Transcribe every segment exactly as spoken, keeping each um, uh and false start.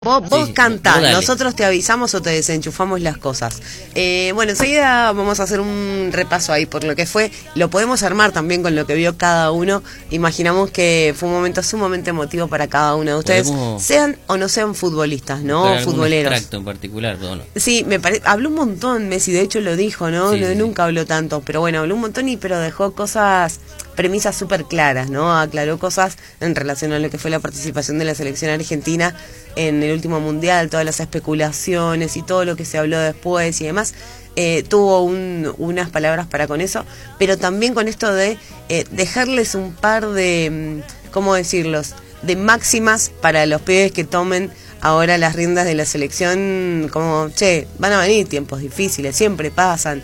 Vos, vos Sí, cantá, vos dale. nosotros te avisamos o te desenchufamos las cosas. Eh, bueno, enseguida vamos a hacer un repaso ahí por lo que fue. Lo podemos armar también con lo que vio cada uno. Imaginamos que fue un momento sumamente emotivo para cada uno de ustedes, Podemos sean o no sean futbolistas, ¿no? buscar algún Futboleros. extracto en particular, ¿o no? Sí, me parece, habló un montón Messi, de hecho lo dijo, ¿no? Sí, No, sí, nunca habló tanto, pero bueno, habló un montón y pero dejó cosas, premisas súper claras, ¿no? Aclaró cosas en relación a lo que fue la participación de la selección argentina en el último mundial, todas las especulaciones y todo lo que se habló después y demás. Eh, tuvo un, unas palabras para con eso, pero también con esto de eh, dejarles un par de, ¿cómo decirlos?, de máximas para los pibes que tomen ahora las riendas de la selección, como, che, van a venir tiempos difíciles, siempre pasan,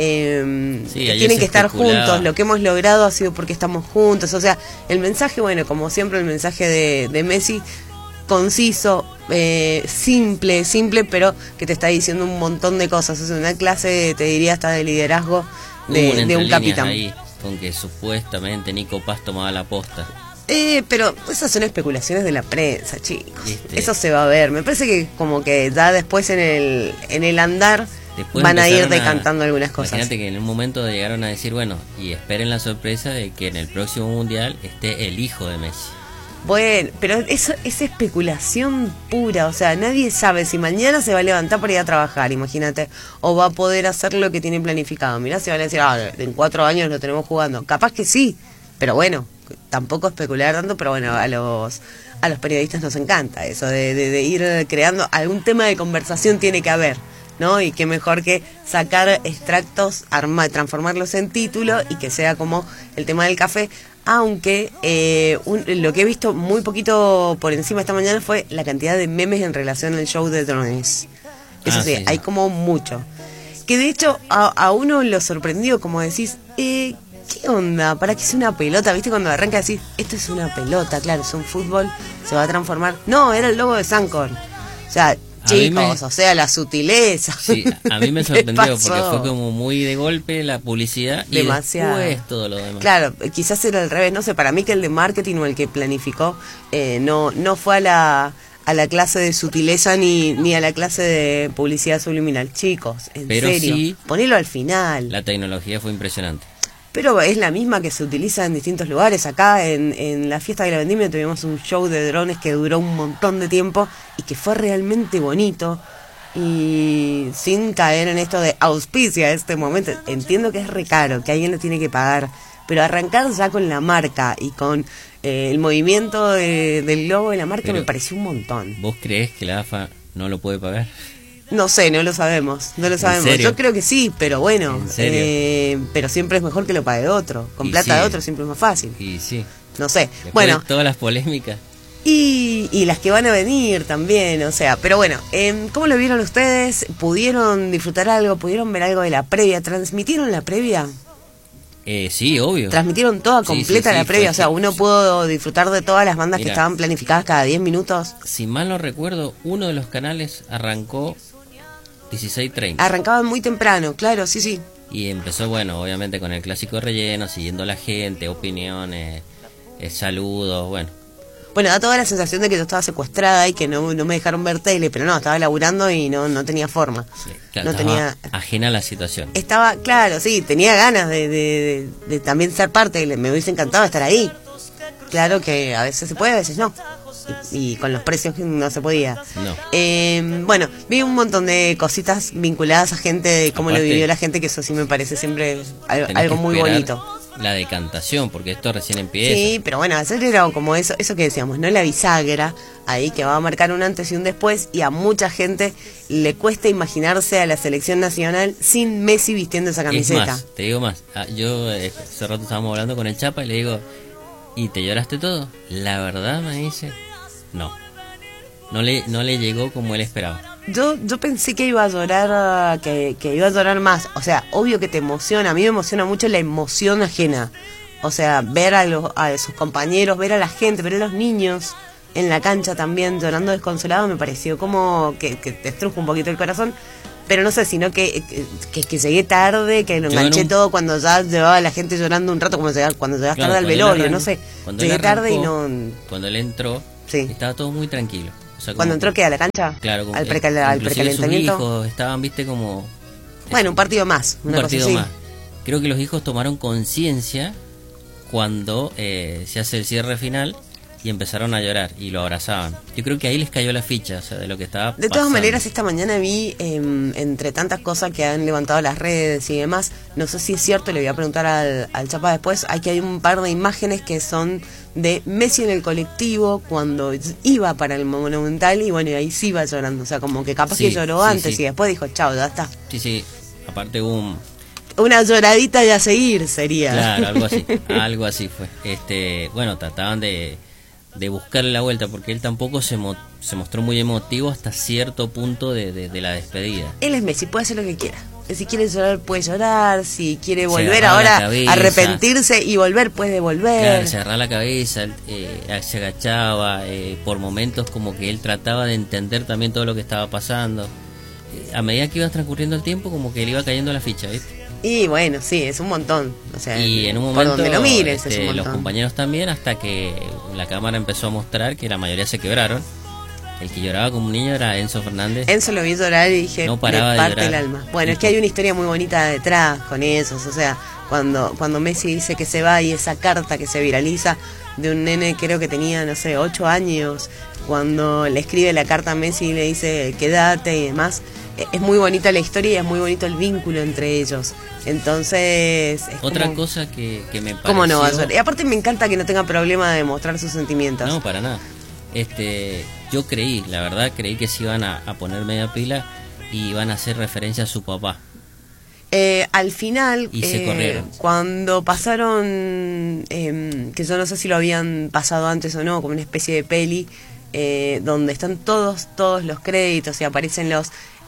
eh, Sí, ayer tienen se que estar especulaba. juntos, lo que hemos logrado ha sido porque estamos juntos, o sea, el mensaje, bueno, como siempre el mensaje de, de Messi, conciso, eh, simple, simple, pero que te está diciendo un montón de cosas, es una clase, te diría, hasta de liderazgo de, Hubo un de un entre líneas capitán. ahí, con que supuestamente Nico Paz tomaba la posta. Eh, pero esas son especulaciones de la prensa, chicos. Este- Eso se va a ver. Me parece que como que ya después en el en el andar Después van a ir empezaron decantando algunas cosas. Imagínate que en un momento llegaron a decir, bueno, y esperen la sorpresa de que en el próximo mundial esté el hijo de Messi. Bueno, pero eso es especulación pura, o sea, nadie sabe si mañana se va a levantar para ir a trabajar, imagínate, o va a poder hacer lo que tiene planificado. Mirá, se van a decir, ah, en cuatro años lo tenemos jugando. Capaz que sí, pero bueno, tampoco especular tanto, pero bueno, a los a los periodistas nos encanta eso de, de, de ir creando algún tema de conversación, tiene que haber, ¿no? Y qué mejor que sacar extractos, armar, transformarlos en título y que sea como el tema del café. Aunque eh, un, lo que he visto muy poquito por encima esta mañana fue la cantidad de memes en relación al show de drones. Eso Ah, sí, sí. hay como mucho. Que de hecho a, a uno lo sorprendió, como decís, eh, ¿qué onda? ¿Para qué es una pelota? ¿Viste cuando arranca a decir, esto es una pelota, claro, es un fútbol, se va a transformar? No, era el logo de Sancor. O sea, A mí chicos, me- o sea, la sutileza. Sí, a mí me ¿Qué sorprendió pasó? porque fue como muy de golpe la publicidad y Demasiado. después todo lo demás. Claro, quizás era al revés, no sé, para mí que el de marketing o el que planificó eh, no no fue a la a la clase de sutileza ni ni a la clase de publicidad subliminal. Chicos, en Pero serio, sí- ponelo al final. La tecnología fue impresionante. Pero es la misma que se utiliza en distintos lugares. Acá en, en la fiesta de la vendimia tuvimos un show de drones que duró un montón de tiempo y que fue realmente bonito. Y sin caer en esto de auspicia este momento, entiendo que es re caro, que alguien lo tiene que pagar, pero arrancar ya con la marca y con eh, el movimiento de- del logo de la marca Pero- me pareció un montón. ¿Vos creés que la A F A no lo puede pagar? No sé, no lo sabemos, no lo ¿En sabemos. serio? Yo creo que sí, pero bueno, ¿En serio? eh, pero siempre es mejor que lo pague otro. Con Y plata sí. de otro siempre es más fácil. Y sí. No sé. Después Bueno, de todas las polémicas. y, y las que van a venir también, o sea, pero bueno, eh, ¿cómo lo vieron ustedes? ¿Pudieron disfrutar algo? ¿Pudieron ver algo de la previa? ¿Transmitieron la previa? Eh, sí, obvio. ¿Transmitieron toda Sí, completa sí, sí, la previa? fue- O sea, uno pudo disfrutar de todas las bandas que Mira. estaban planificadas cada diez minutos. Si mal no recuerdo, uno de los canales arrancó dieciséis treinta. Arrancaban muy temprano, claro, sí, sí. Y empezó, bueno, obviamente con el clásico relleno, siguiendo a la gente, opiniones, eh, saludos, bueno. Bueno, da toda la sensación de que yo estaba secuestrada y que no, no me dejaron ver tele, pero no, estaba laburando y no, no tenía forma. Sí, claro, no estaba tenía... ajena a la situación. Estaba, claro, sí, tenía ganas de, de, de- de también ser parte, le- me hubiese encantado estar ahí. Claro que a veces se puede, a veces no. Y, y con los precios no se podía. No. Eh, bueno, vi un montón de cositas vinculadas a gente, de cómo Aparte, lo vivió la gente, que eso sí me parece siempre algo, Tenés algo que muy esperar bonito. La decantación, porque esto recién empieza. Sí, pero bueno, hacer era como eso, eso que decíamos, ¿no? La bisagra, ahí que va a marcar un antes y un después, y a mucha gente le cuesta imaginarse a la selección nacional sin Messi vistiendo esa Es camiseta. más, te digo más. Ah, yo eh, hace rato estábamos hablando con el Chapa y le digo, ¿y te lloraste todo? La verdad me dice, no. No le, no le llegó como él esperaba. Yo, yo pensé que iba a llorar, que, que iba a llorar más. O sea, obvio que te emociona. A mí me emociona mucho la emoción ajena. O sea, ver a, los, a sus compañeros, ver a la gente, ver a los niños en la cancha también llorando desconsolado, me pareció como que, que te estrujo un poquito el corazón. Pero no sé, sino que, que, que llegué tarde, que lo Yo enganché en un- todo cuando ya llevaba a la gente llorando un rato, como llega- cuando llegas Claro, tarde al cuando él velorio, arrancó- no sé. cuando él Llegué tarde y arrancó, no... Cuando él entró, Sí. estaba todo muy tranquilo. O O sea, Cuando entró, que, ¿qué? ¿A la cancha? Claro, como, al, precal al precalentamiento. Sus hijos estaban, viste, como... Bueno, un partido más. Un una partido cosa más. Creo que los hijos tomaron conciencia cuando eh, se hace el cierre final y empezaron a llorar y lo abrazaban. Yo creo que ahí les cayó la ficha, o sea, de lo que estaba De todas pasando. maneras, esta mañana vi, eh, entre tantas cosas que han levantado las redes y demás, no sé si es cierto, le voy a preguntar al, al Chapa después, hay que hay un par de imágenes que son de Messi en el colectivo cuando iba para el Monumental y bueno, y ahí sí iba llorando, o sea, como que capaz Sí, que lloró sí, antes sí. y después dijo, chao, ya está. Sí, sí, aparte hubo un... Una lloradita y a seguir sería. Claro, algo así, algo así fue. Este, bueno, trataban de, de buscarle la vuelta porque él tampoco se, mo se mostró muy emotivo hasta cierto punto de, de, de la despedida. Él es Messi, puede hacer lo que quiera. Si quiere llorar, puede llorar. Si quiere Se volver agarraba la ahora, cabeza. arrepentirse y volver, puede volver. Claro, se agarraba la cabeza, eh, se agachaba, eh, por momentos como que él trataba de entender también todo lo que estaba pasando. Eh, a medida que iba transcurriendo el tiempo, como que le iba cayendo la ficha, ¿viste? Y bueno, sí, es un montón. O sea, Y en un por momento donde lo mires, este, es un los montón. compañeros también, hasta que la cámara empezó a mostrar que la mayoría se quebraron. El que lloraba como un niño era Enzo Fernández. Enzo lo vi llorar y dije, No paraba me de parte llorar. el alma. Bueno, es que hay una historia muy bonita detrás con esos. O sea, cuando, cuando Messi dice que se va y esa carta que se viraliza de un nene, creo que tenía, no sé, ocho años, cuando le escribe la carta a Messi y le dice, quédate y demás. Es muy bonita la historia y es muy bonito el vínculo entre ellos. Entonces... Es Otra como, cosa que, que me pareció... ¿cómo no va a llorar? Y aparte me encanta que no tenga problema de mostrar sus sentimientos. No, para nada. Este, yo creí, la verdad, creí que se iban a, a poner media pila y iban a hacer referencia a su papá. Eh, al final, Y se eh, corrieron. cuando pasaron, eh, que yo no sé si lo habían pasado antes o no, como una especie de peli, eh, donde están todos, todos los créditos y aparecen los...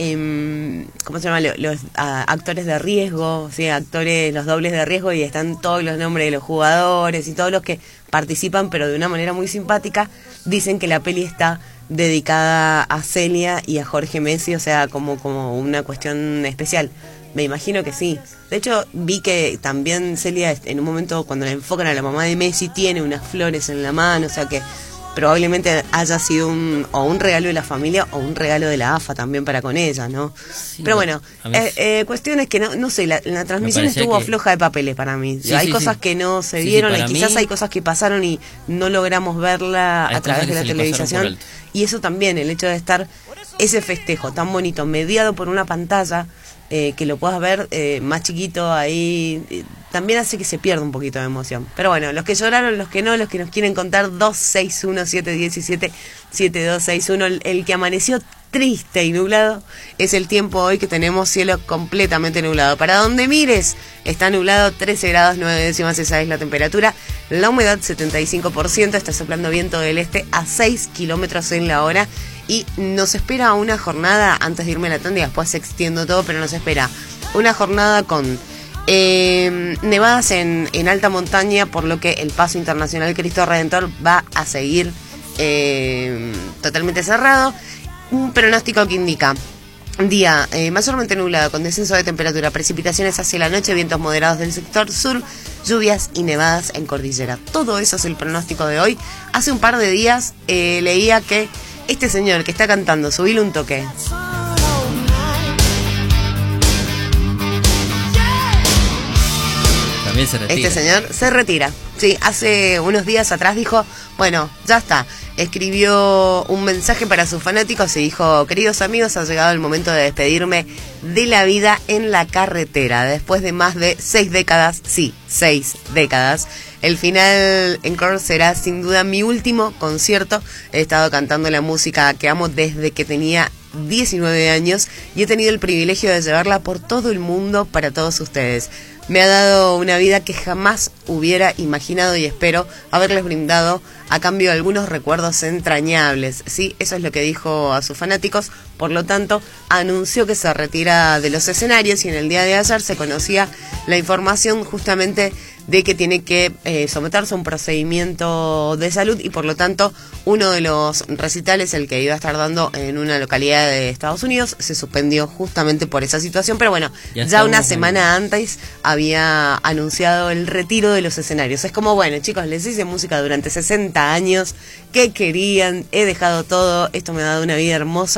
Eh, ¿cómo se llama? Los, los a, actores de riesgo, ¿sí? Actores, los dobles de riesgo y están todos los nombres de los jugadores y todos los que participan, pero de una manera muy simpática. Dicen que la peli está dedicada a Celia y a Jorge Messi, o sea, como, como una cuestión especial. Me imagino que sí. De hecho, vi que también Celia, en un momento, cuando la enfocan a la mamá de Messi, tiene unas flores en la mano, o sea que probablemente haya sido un o un regalo de la familia o un regalo de la A F A también para con ella, ¿no? Sí, pero bueno, a mí- eh, eh, cuestiones que no no sé, la, la transmisión parecía estuvo que- floja de papeles para mí. Sí, hay sí, cosas sí. que no se Sí, sí, vieron, para y quizás mí- hay cosas que pasaron y no logramos verla Hay a través cosas de que la se le pasaron por televisión. alto. Y eso también, el hecho de estar ese festejo tan bonito, mediado por una pantalla, eh, que lo puedas ver eh, más chiquito ahí, eh, también hace que se pierda un poquito de emoción. Pero bueno, los que lloraron, los que no, los que nos quieren contar, dos seis uno siete uno siete siete dos seis uno. El, el que amaneció triste y nublado es el tiempo hoy que tenemos cielo completamente nublado. Para donde mires está nublado, trece grados nueve décimas, esa es la temperatura. La humedad setenta y cinco por ciento, está soplando viento del este a seis kilómetros en la hora. Y nos espera una jornada, antes de irme a la tanda y después se extiendo todo, pero nos espera una jornada con eh, nevadas en, en alta montaña, por lo que el Paso Internacional Cristo Redentor va a seguir eh, totalmente cerrado. Un pronóstico que indica día eh, mayormente nublado, con descenso de temperatura, precipitaciones hacia la noche, vientos moderados del sector sur, lluvias y nevadas en cordillera. Todo eso es el pronóstico de hoy. Hace un par de días eh, leía que este señor que está cantando, subile un toque, También se retira. este señor se retira. Sí, hace unos días atrás dijo, bueno, ya está. Escribió un mensaje para sus fanáticos y dijo, queridos amigos, ha llegado el momento de despedirme de la vida en la carretera. Después de más de seis décadas, sí, seis décadas, el final encore será sin duda mi último concierto. He estado cantando la música que amo desde que tenía diecinueve años y he tenido el privilegio de llevarla por todo el mundo para todos ustedes. Me ha dado una vida que jamás hubiera imaginado y espero haberles brindado a cambio de algunos recuerdos entrañables. Sí, eso es lo que dijo a sus fanáticos. Por lo tanto, anunció que se retira de los escenarios y en el día de ayer se conocía la información justamente de que tiene que eh, someterse a un procedimiento de salud y por lo tanto uno de los recitales, el que iba a estar dando en una localidad de Estados Unidos, se suspendió justamente por esa situación. Pero bueno, ya, ya una semana en... antes había anunciado el retiro de los escenarios. Es como, bueno chicos, les hice música durante sesenta treinta años, que querían, he dejado todo, esto me ha dado una vida hermosa.